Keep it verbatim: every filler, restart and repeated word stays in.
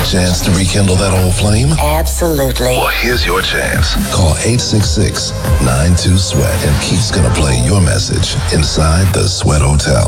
chance to rekindle that old flame? Absolutely. Well, here's your chance. Call eight six six, nine two, SWEAT and Keith's gonna play your message inside the Sweat Hotel.